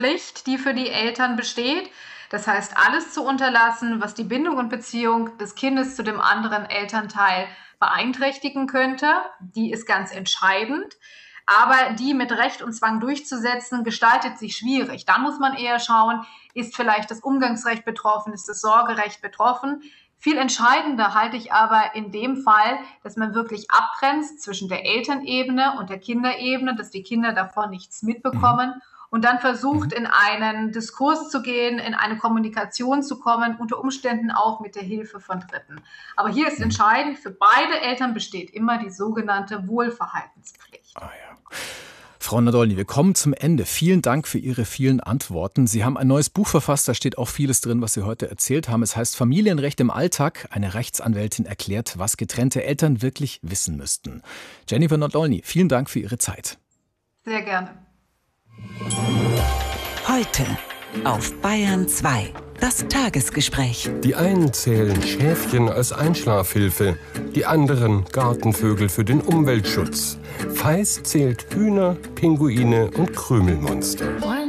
Pflicht, die für die Eltern besteht. Das heißt, alles zu unterlassen, was die Bindung und Beziehung des Kindes zu dem anderen Elternteil beeinträchtigen könnte, die ist ganz entscheidend. Aber die mit Recht und Zwang durchzusetzen, gestaltet sich schwierig. Da muss man eher schauen, ist vielleicht das Umgangsrecht betroffen, ist das Sorgerecht betroffen. Viel entscheidender halte ich aber in dem Fall, dass man wirklich abgrenzt zwischen der Elternebene und der Kinderebene, dass die Kinder davon nichts mitbekommen und dann versucht, in einen Diskurs zu gehen, in eine Kommunikation zu kommen, unter Umständen auch mit der Hilfe von Dritten. Aber hier ist entscheidend, für beide Eltern besteht immer die sogenannte Wohlverhaltenspflicht. Ah ja. Frau Nadolny, wir kommen zum Ende. Vielen Dank für Ihre vielen Antworten. Sie haben ein neues Buch verfasst, da steht auch vieles drin, was Sie heute erzählt haben. Es heißt Familienrecht im Alltag. Eine Rechtsanwältin erklärt, was getrennte Eltern wirklich wissen müssten. Jennifer Nadolny, vielen Dank für Ihre Zeit. Sehr gerne. Heute auf Bayern 2. Das Tagesgespräch. Die einen zählen Schäfchen als Einschlafhilfe, die anderen Gartenvögel für den Umweltschutz. Feist zählt Hühner, Pinguine und Krümelmonster.